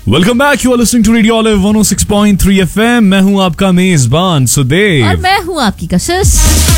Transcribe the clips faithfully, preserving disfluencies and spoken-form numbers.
Welcome back, you are listening to radio olive one O six point three FM. मैं हूं आपका मेजबान सुदेव और मैं हूं आपकी कशिश।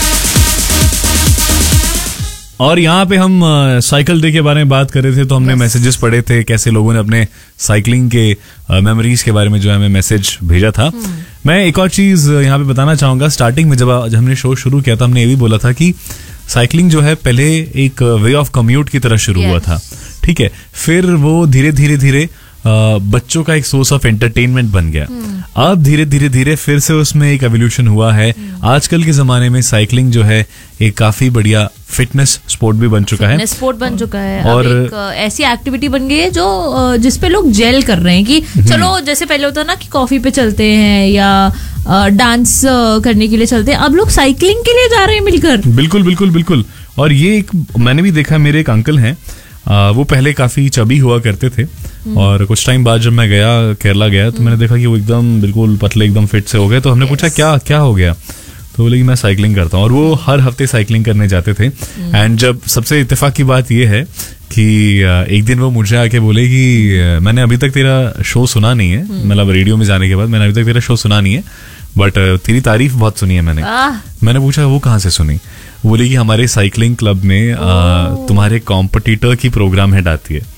और यहाँ पे हम साइकिल डे के बारे में बात कर रहे थे, तो हमने मैसेजेस पढ़े थे कैसे लोगों ने अपने साइकिलिंग के मेमोरीज के बारे में जो है हमें मैसेज भेजा था। मैं एक और चीज यहाँ पे बताना चाहूंगा। स्टार्टिंग में जब जब हमने शो शुरू किया था, हमने ये भी बोला था कि साइकिलिंग जो है पहले एक वे ऑफ कम्यूट की तरह शुरू yes. हुआ था, ठीक है। फिर वो धीरे धीरे धीरे बच्चों का एक सोर्स ऑफ एंटरटेनमेंट बन गया। hmm. अब धीरे धीरे धीरे फिर से उसमें एक एवोल्यूशन हुआ है। hmm. आजकल के जमाने में साइकिलिंग जो है एक काफी बढ़िया फिटनेस स्पोर्ट भी बन चुका है, स्पोर्ट बन चुका है। और एक ऐसी एक्टिविटी बन गई है जो जिसपे लोग जेल कर रहे हैं कि चलो, जैसे पहले होता ना कि कॉफी पे चलते हैं या डांस करने के लिए चलते हैं, अब लोग साइकिलिंग के लिए जा रहे हैं मिलकर। बिल्कुल बिल्कुल बिल्कुल। और ये एक मैंने भी देखा, मेरे एक अंकल हैं, आ, वो पहले काफी चबी हुआ करते थे, और कुछ टाइम बाद जब मैं गया केरला गया तो मैंने देखा कि वो एकदम बिल्कुल पतले एकदम फिट से हो गए। तो हमने yes. पूछा क्या क्या हो गया, तो बोले कि मैं साइकिलिंग करता हूँ। और वो हर हफ्ते साइकिलिंग करने जाते थे। एंड जब सबसे इत्तेफाक की बात ये है कि एक दिन वो मुझे आके बोले कि मैंने अभी तक तेरा शो सुना नहीं है, मतलब रेडियो में जाने के बाद मैंने अभी तक तेरा शो सुना नहीं है, बट तेरी तारीफ बहुत सुनी है मैंने। मैंने पूछा वो कहाँ से सुनी, बोले कि हमारे साइकिलिंग क्लब में आ, तुम्हारे कॉम्पिटिटर की प्रोग्राम हेड आती है,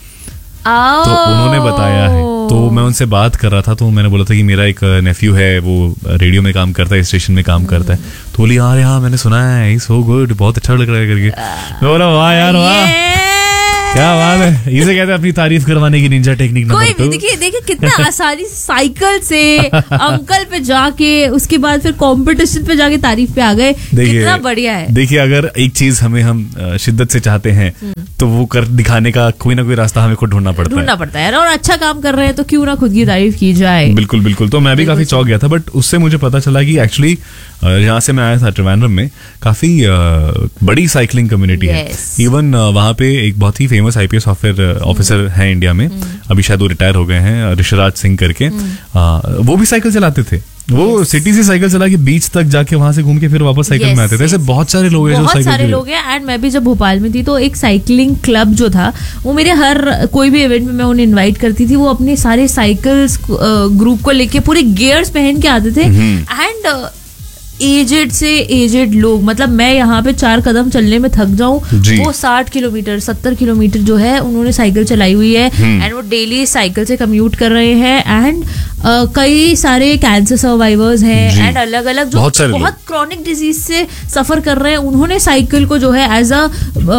तो उन्होंने बताया है। तो मैं उनसे बात कर रहा था, तो मैंने बोला था कि मेरा एक नेफ्यू है, वो रेडियो में काम करता है, स्टेशन में काम करता है। तो बोली यार यार मैंने सुना है, सो गुड, बहुत अच्छा लग रहा है करके। मैं बोला वाह यार वाह, क्या बात है। इसे कहते हैं अपनी तारीफ करवाने की निंजा टेक्निक। कोई भी देखिए देखिए कितना आसानी साइकिल से अंकल पे जाके उसके बाद फिर कंपटीशन पे जाके तारीफ पे आ गए, कितना बढ़िया है। देखिए अगर एक चीज हमें हम शिद्दत से चाहते हैं तो वो कर दिखाने का कोई ना कोई रास्ता हमें खुद ढूंढना पड़ता है ढूंढना पड़ता है और अच्छा काम कर रहे हैं तो क्यों ना खुद की तारीफ की जाए। बिल्कुल बिल्कुल। तो मैं भी काफी चौंक गया था, बट उससे मुझे पता चला कि एक्चुअली जहाँ से मैं आया था ट्रिवेंड्रम में काफी बड़ी साइकिलिंग कम्युनिटी है। इवन वहाँ पे एक बहुत ही फेमस आईपीएस ऑफिसर है इंडिया में, अभी शायद वो रिटायर हो गए हैं, ऋषिराज सिंह करके। वो भी साइकिल चलाते थे। वो सिटी से साइकिल चला के बीच तक जाके वहां से घूम के फिर वापस साइकिल में आते थे। ऐसे बहुत सारे लोग हैं जो साइकिल, बहुत सारे लोग हैं। एंड मैं भी जब भोपाल में थी तो एक साइकिलिंग क्लब जो था, वो मेरे हर कोई भी इवेंट में मैं उन्हें इनवाइट करती थी। वो अपने सारे साइकिल्स ग्रुप को लेके पूरे गियर्स पहन के आते थे। एंड एजेड से एजेड लोग, मतलब मैं यहाँ पे चार कदम चलने में थक जाऊं, वो साठ किलोमीटर सत्तर किलोमीटर जो है उन्होंने साइकिल चलाई हुई है। एंड वो डेली साइकिल से कम्यूट कर रहे हैं। एंड uh, कई सारे कैंसर सर्वाइवर्स हैं एंड अलग अलग जो बहुत, बहुत क्रॉनिक डिजीज से सफर कर रहे हैं, उन्होंने साइकिल को जो है as a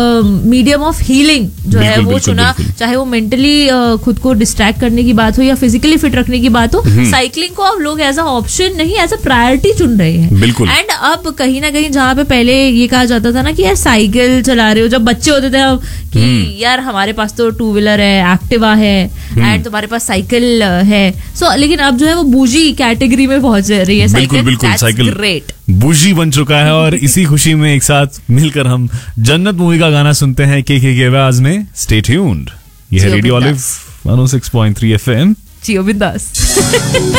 medium of healing जो है वो चुना। चाहे वो मेंटली uh, खुद को डिस्ट्रैक्ट करने की बात हो या फिजिकली फिट रखने की बात हो, साइकिलिंग को अब लोग एज अ ऑप्शन नहीं एज अ प्रायोरिटी चुन रहे हैं। एंड अब कहीं ना कहीं जहाँ पे पहले ये कहा जाता था ना कि यार साइकिल चला रहे हो, जब बच्चे होते थे हम कि यार हमारे पास तो टू व्हीलर है, एक्टिवा है एंड तुम्हारे पास साइकिल है। सो so, लेकिन अब जो है वो बूजी कैटेगरी में पहुंच रही है साइकिल। बिल्कुल, साइकिल ग्रेट बूजी बन चुका है। और इसी खुशी में एक साथ मिलकर हम जन्नत मूवी का गाना सुनते हैं के के आवाज में। Stay tuned. ये है रेडियो ऑलिव वन ओ सिक्स पॉइंट थ्री एफएम। जियो बिंदास।